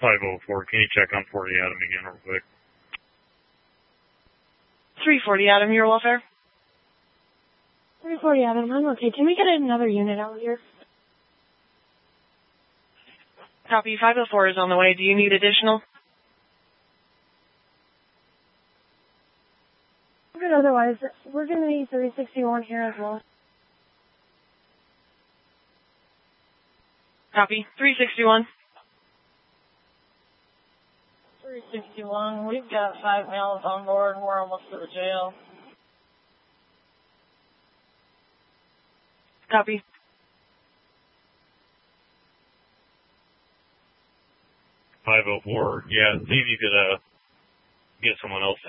504, can you check on 40 Adam again real quick? 340 Adam, your welfare. 340 Adam, I'm okay. Can we get another unit out here? Copy, 504 is on the way. Do you need additional? Good, otherwise, we're going to need 361 here as well. Copy, 361. 361, we've got 5 males on board. We're almost to the jail. Copy. 504, yeah, see if you could get someone else